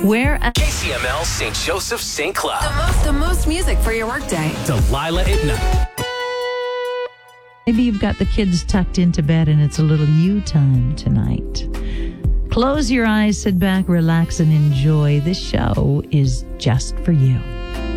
Where KCML St. Joseph St. Cloud. The most music for your workday. Delilah at night. maybe you've got the kids tucked into bed and it's a little you time tonight. Close your eyes, sit back, relax, and enjoy. This show is just for you.